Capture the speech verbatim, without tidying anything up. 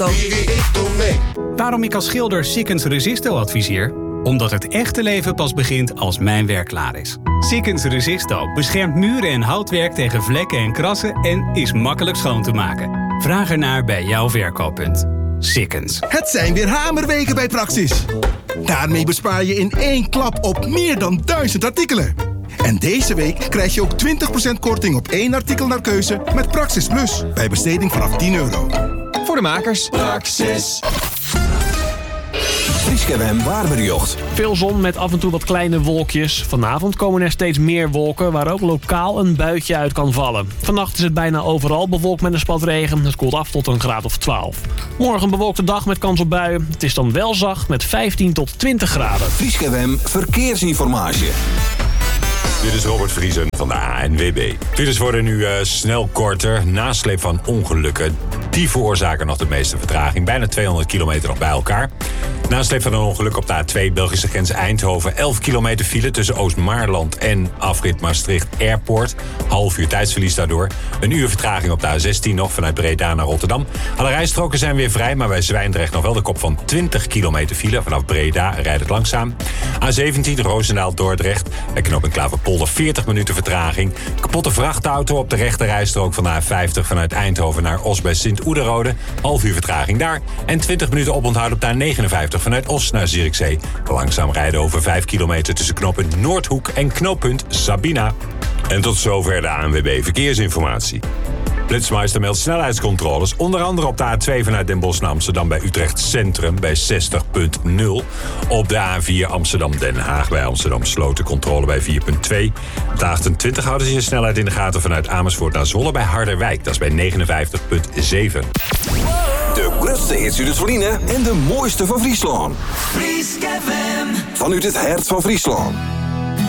Waarom ik als schilder Sikkens Resisto adviseer? Omdat het echte leven pas begint als mijn werk klaar is. Sikkens Resisto beschermt muren en houtwerk tegen vlekken en krassen en is makkelijk schoon te maken. Vraag ernaar bij jouw verkooppunt. Sikkens. Het zijn weer hamerweken bij Praxis. Daarmee bespaar je in één klap op meer dan duizend artikelen. En deze week krijg je ook twintig procent korting op één artikel naar keuze met Praxis Plus. Bij besteding vanaf tien euro. Voor de makers. Praxis. Frieske F M Waarmerjocht. Veel zon met af en toe wat kleine wolkjes. Vanavond komen er steeds meer wolken waar ook lokaal een buitje uit kan vallen. Vannacht is het bijna overal bewolkt met een spat regen. Het koelt af tot een graad of twaalf. Morgen een bewolkte dag met kans op buien. Het is dan wel zacht met vijftien tot twintig graden. Frieske F M Verkeersinformatie. Dit is Robert Vriesen van de A N W B. Files worden nu uh, snel korter. Nasleep van ongelukken. Die veroorzaken nog de meeste vertraging. Bijna tweehonderd kilometer nog bij elkaar. Nasleep van een ongeluk op de A twee Belgische grens Eindhoven. elf kilometer file tussen Oost-Maarland en afrit Maastricht Airport. Half uur tijdsverlies daardoor. Een uur vertraging op de A zestien nog vanuit Breda naar Rotterdam. Alle rijstroken zijn weer vrij, maar bij Zwijndrecht nog wel de kop van twintig kilometer file. Vanaf Breda rijdt het langzaam. A zeventien Roosendaal-Dordrecht. Bij knooppunt Klaverpolder veertig minuten vertraging. Kapotte vrachtauto op de rechte rijstrook van de A vijftig vanuit Eindhoven naar Os bij Sint-Oederode. Half uur vertraging daar. En twintig minuten oponthoud op de A negenenvijftig vanuit Os naar Zierikzee. Langzaam rijden over vijf kilometer tussen knooppunt Noordhoek en knooppunt Sabina. En tot zover de A N W B Verkeersinformatie. Flitsmeister meldt snelheidscontroles. Onder andere op de A twee vanuit Den Bosch naar Amsterdam bij Utrecht Centrum bij zestig punt nul. Op de A vier Amsterdam-Den Haag bij Amsterdam Sloten controle bij vier punt twee. Op de achtenentwintig houden ze je snelheid in de gaten vanuit Amersfoort naar Zwolle bij Harderwijk. Dat is bij negenenvijftig punt zeven. De grootste hits uit het Verliezen en de mooiste van Friesland. Frieske F M. Vanuit het hart van Friesland.